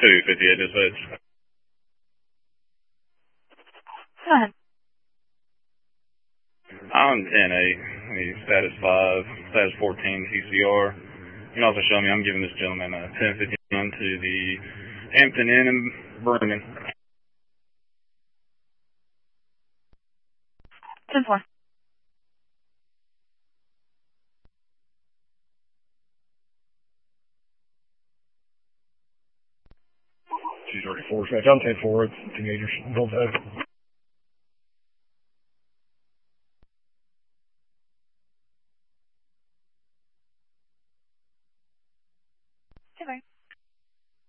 258 dispatch. Go ahead. I'm 10-8. Status 5, status 14 PCR. You can also show me I'm giving this gentleman a 1051 to the Hampton Inn in Birmingham. 10-4. She's already 4. I'm 10-4. Teenagers. Don't have.